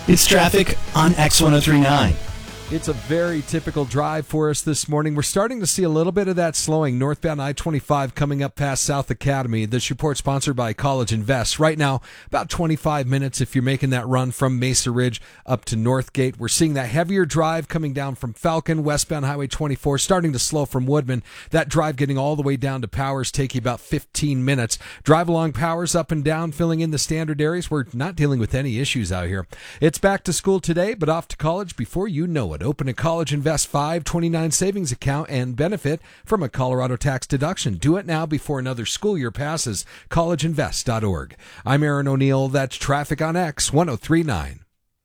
It's traffic on X1039. It's a very typical drive for us this morning. We're starting to see a little bit of that slowing northbound I-25 coming up past South Academy. This report sponsored by College Invest. Right now, about 25 minutes if you're making that run from Mesa Ridge up to Northgate. We're seeing that heavier drive coming down from Falcon, westbound Highway 24, starting to slow from Woodman. That drive getting all the way down to Powers, take you about 15 minutes. Drive along Powers up and down, filling in the standard areas. We're not dealing with any issues out here. It's back to school today, but off to college before you know it. Open a College Invest 529 savings account and benefit from a Colorado tax deduction. Do it now before another school year passes. collegeinvest.org. I'm Aaron O'Neill. That's Traffic on X 1039.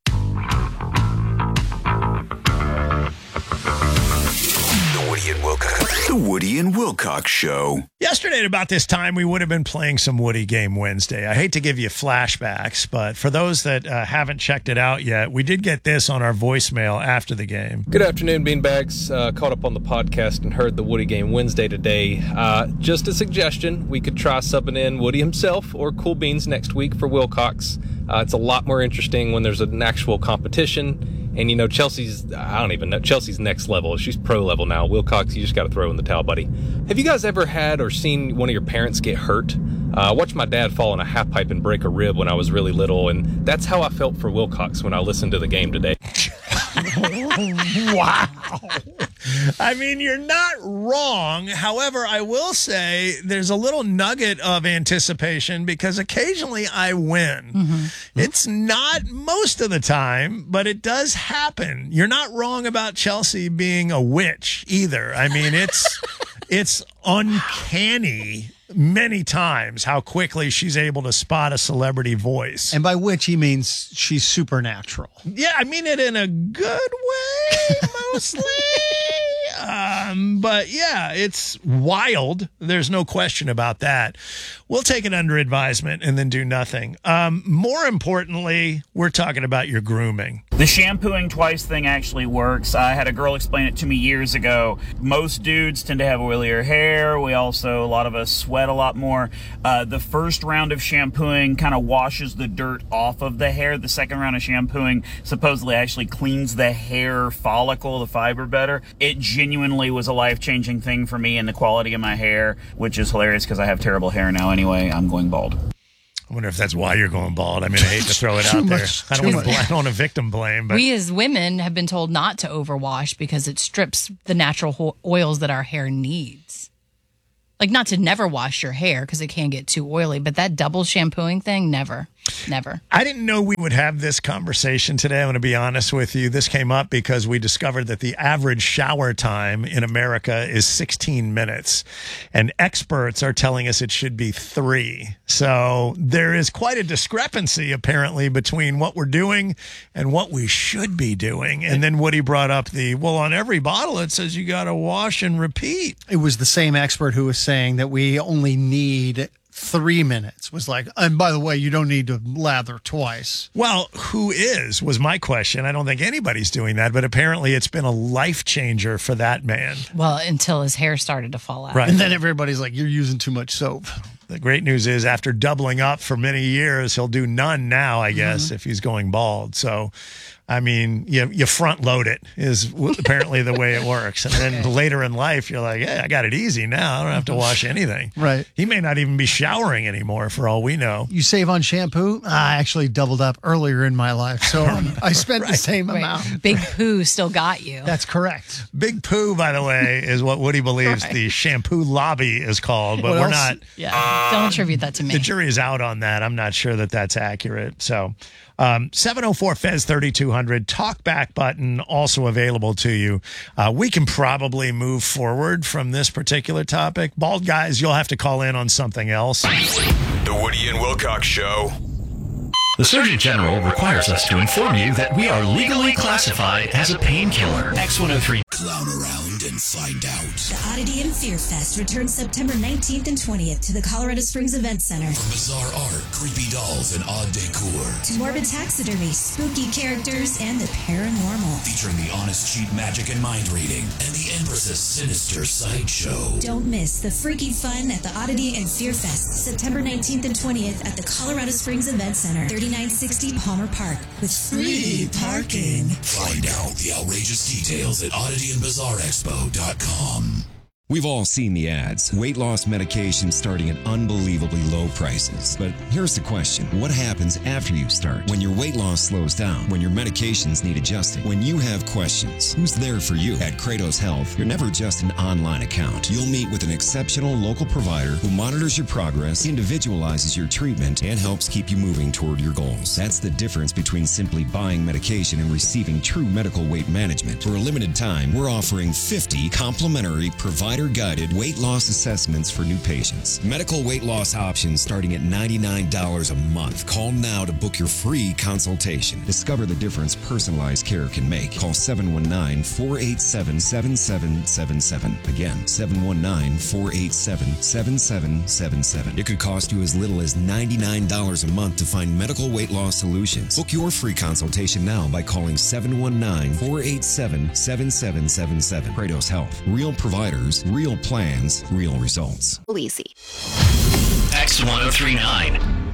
The Woody and Wilcox Show. Yesterday at about this time, we would have been playing some Woody Game Wednesday. I hate to give you flashbacks, but for those that haven't checked it out yet, we did get this on our voicemail after the game. Good afternoon, Beanbags. Caught up on the podcast and heard the Woody Game Wednesday today. Just a suggestion, we could try subbing in Woody himself or Cool Beans next week for Wilcox. It's a lot more interesting when there's an actual competition. And, you know, Chelsea's next level. She's pro level now. Wilcox, you just got to throw in the towel, buddy. Have you guys ever had or seen one of your parents get hurt? I watched my dad fall in a half pipe and break a rib when I was really little, and that's how I felt for Wilcox when I listened to the game today. Wow. I mean, you're not wrong. However, I will say there's a little nugget of anticipation because occasionally I win. Mm-hmm. It's not most of the time, but it does happen. You're not wrong about Chelsea being a witch either. I mean, it's uncanny many times how quickly she's able to spot a celebrity voice. And by which he means she's supernatural. Yeah, I mean it in a good way, mostly. But yeah, it's wild. There's no question about that. We'll take it under advisement and then do nothing. More importantly, we're talking about your grooming. The shampooing twice thing actually works. I had a girl explain it to me years ago. Most dudes tend to have oilier hair. A lot of us sweat a lot more. The first round of shampooing kind of washes the dirt off of the hair. The second round of shampooing supposedly actually cleans the hair follicle, the fiber better. It genuinely was a life-changing thing for me and the quality of my hair, which is hilarious because I have terrible hair now anyway. I'm going bald. I wonder if that's why you're going bald. I mean, I hate to throw it out there. I don't want to victim blame. But we as women have been told not to overwash because it strips the natural oils that our hair needs. Like, not to never wash your hair because it can get too oily, but that double shampooing thing, never. I didn't know we would have this conversation today. I'm going to be honest with you. This came up because we discovered that the average shower time in America is 16 minutes, and experts are telling us it should be 3. So there is quite a discrepancy, apparently, between what we're doing and what we should be doing. And then Woody brought up on every bottle it says you got to wash and repeat. It was the same expert who was saying that we only need 3 minutes. Was like, and by the way, you don't need to lather twice. Well, was my question. I don't think anybody's doing that, but apparently it's been a life changer for that man. Well, until his hair started to fall out. Right. And then everybody's like, you're using too much soap. The great news is after doubling up for many years, he'll do none now, I guess, if he's going bald. So, I mean, you front load it is apparently the way it works. And then later in life, you're like, hey, I got it easy now. I don't have to wash anything. Right. He may not even be showering anymore for all we know. You save on shampoo? I actually doubled up earlier in my life. So I spent the same amount. Big Pooh still got you. That's correct. Big Pooh, by the way, is what Woody believes the shampoo lobby is called. But we're not. Yeah. Don't attribute that to me. The jury is out on that. I'm not sure that that's accurate. So 704-FEZ-3200, talkback button also available to you. We can probably move forward from this particular topic. Bald guys, you'll have to call in on something else. The Woody and Wilcox Show. The Surgeon General requires us to inform you that we are legally classified as a painkiller. X103. Clown around Then find out. The Oddity and Fear Fest returns September 19th and 20th to the Colorado Springs Event Center. From bizarre art, creepy dolls, and odd decor, to morbid taxidermy, spooky characters, and the paranormal. Featuring the honest cheat magic and mind reading, and the Empress's sinister sideshow. Don't miss the freaky fun at the Oddity and Fear Fest, September 19th and 20th at the Colorado Springs Event Center, 3960 Palmer Park, with free parking. Find out the outrageous details at oddityandbizarrexpo.com. We've all seen the ads. Weight loss medication starting at unbelievably low prices. But here's the question. What happens after you start? When your weight loss slows down? When your medications need adjusting? When you have questions? Who's there for you? At Kratos Health, you're never just an online account. You'll meet with an exceptional local provider who monitors your progress, individualizes your treatment, and helps keep you moving toward your goals. That's the difference between simply buying medication and receiving true medical weight management. For a limited time, we're offering 50 complimentary provider-guided weight loss assessments for new patients. Medical weight loss options starting at $99 a month. Call now to book your free consultation. Discover the difference personalized care can make. Call 719-487-7777. Again, 719-487-7777. It could cost you as little as $99 a month to find medical weight loss solutions. Book your free consultation now by calling 719-487-7777. Kratos Health. Real providers, real plans, real results. Easy. X1039.